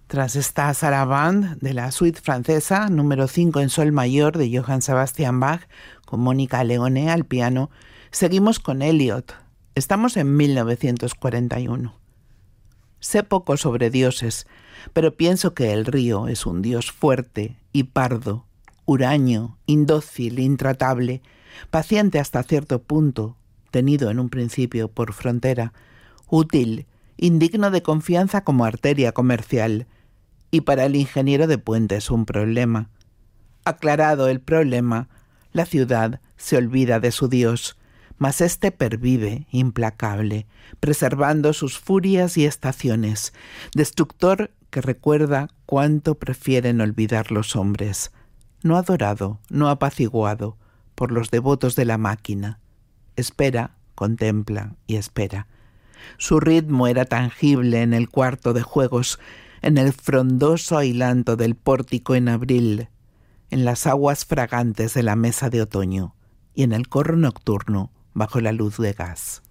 Tras esta sarabande de la suite francesa, número 5 en sol mayor de Johann Sebastian Bach, con Mónica Leone al piano, seguimos con Eliot. Estamos en 1941. Sé poco sobre dioses, pero pienso que el río es un dios fuerte y pardo, huraño, indócil, intratable, paciente hasta cierto punto, tenido en un principio por frontera, útil, indigno de confianza como arteria comercial, y para el ingeniero de puentes un problema. Aclarado el problema, la ciudad se olvida de su dios, mas éste pervive implacable, preservando sus furias y estaciones, destructor que recuerda cuánto prefieren olvidar los hombres, no adorado, no apaciguado por los devotos de la máquina. Espera, contempla y espera. Su ritmo era tangible en el cuarto de juegos, en el frondoso ailanto del pórtico en abril, en las aguas fragantes de la mesa de otoño y en el corro nocturno bajo la luz de gas.